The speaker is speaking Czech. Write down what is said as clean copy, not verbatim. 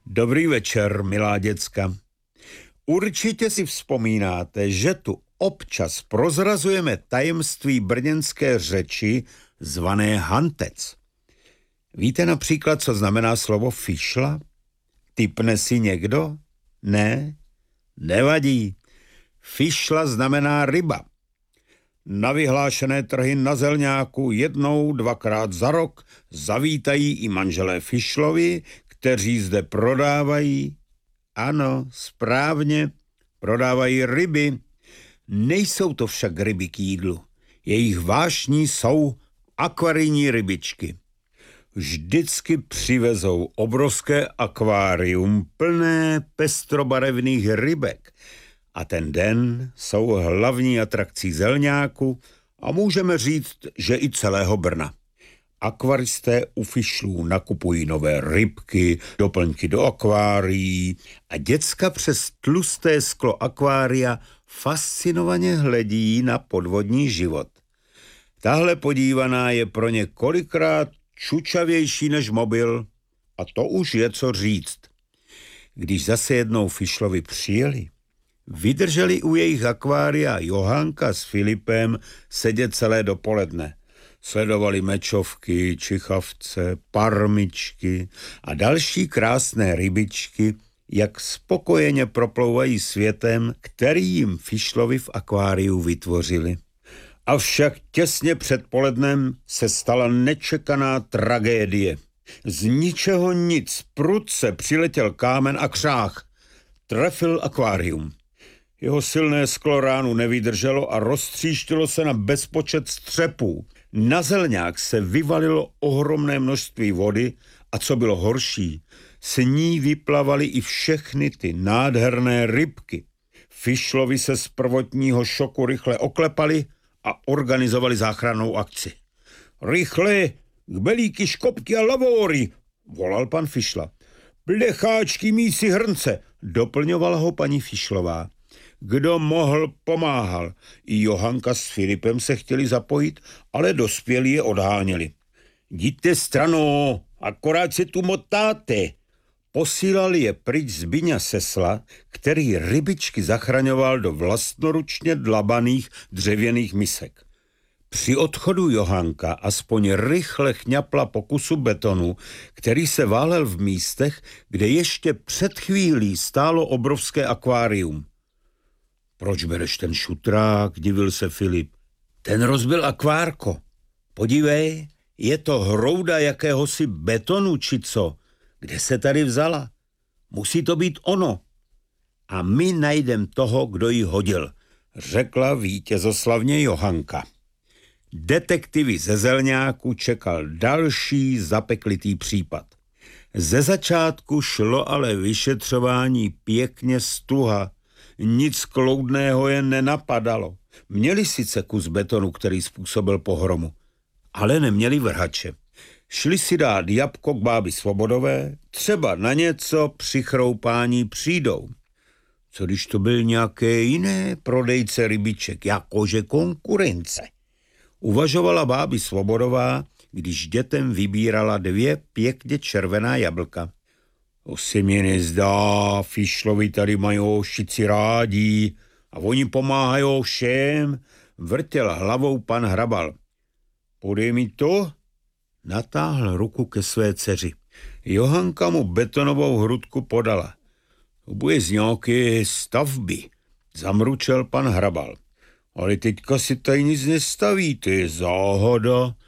Dobrý večer, milá děcka. Určitě si vzpomínáte, že tu občas prozrazujeme tajemství brněnské řeči zvané hantec. Víte například, co znamená slovo fišla? Tipne si někdo? Ne? Nevadí. Fišla znamená ryba. Na vyhlášené trhy na Zelňáku jednou, dvakrát za rok zavítají i manželé Fišlovi, kteří zde prodávají, ano, správně, prodávají ryby. Nejsou to však ryby k jídlu. Jejich vášní jsou akvarijní rybičky. Vždycky přivezou obrovské akvárium plné pestrobarevných rybek. A ten den jsou hlavní atrakcí Zelňáku a můžeme říct, že i celého Brna. Akvaristé u Fišlů nakupují nové rybky, doplňky do akvárií a děcka přes tlusté sklo akvária fascinovaně hledí na podvodní život. Tahle podívaná je pro ně kolikrát čučavější než mobil a to už je co říct. Když zase jednou Fišlovi přijeli, vydrželi u jejich akvária Johanka s Filipem sedět celé dopoledne. Sledovali mečovky, čichavce, parmičky a další krásné rybičky, jak spokojeně proplouvají světem, který jim Fišlovi v akváriu vytvořili. Avšak těsně před polednem se stala nečekaná tragédie. Z ničeho nic prudce přiletěl kámen a křách. Trefil akvárium. Jeho silné sklo ránu nevydrželo a roztříštilo se na bezpočet střepů. Na Zelňák se vyvalilo ohromné množství vody a co bylo horší, s ní vyplavaly i všechny ty nádherné rybky. Fišlovi se z prvotního šoku rychle oklepali a organizovali záchrannou akci. Rychle, kbelíky, škopky a lavory, volal pan Fišla. Plecháčky, mísi, hrnce, doplňovala ho paní Fišlová. Kdo mohl, pomáhal. I Johanka s Filipem se chtěli zapojit, ale dospělí je odháněli. Jděte stranou, akorát se tu motáte. Posílali je pryč Zbyňa Sesla, který rybičky zachraňoval do vlastnoručně dlabaných dřevěných misek. Při odchodu Johanka aspoň rychle chňapla po kusu betonu, který se válel v místech, kde ještě před chvílí stálo obrovské akvárium. Proč bereš ten šutrák, divil se Filip. Ten rozbil akvárko. Podívej, je to hrouda jakéhosi betonu, či co? Kde se tady vzala? Musí to být ono. A my najdem toho, kdo ji hodil, řekla vítězoslavně Johanka. Detektivy ze Zelňáku čekal další zapeklitý případ. Ze začátku šlo ale vyšetřování pěkně stuha. Nic kloudného je nenapadalo. Měli sice kus betonu, který způsobil pohromu, ale neměli vrhače. Šli si dát jabko k bábi Svobodové, třeba na něco při chroupání přijdou. Co když to byl nějaké jiné prodejce rybiček, jakože konkurence? Uvažovala bábi Svobodová, když dětem vybírala 2 pěkně červená jablka. To se mi nezdá, Fišlovi tady mají šici rádi a oni pomáhají všem, vrtěl hlavou pan Hrabal. Podej mi to? Natáhl ruku ke své dceři. Johanka mu betonovou hrudku podala. To bude z nějaké stavby, zamručel pan Hrabal. Ale teďka si tady nic nestaví, to je záhada.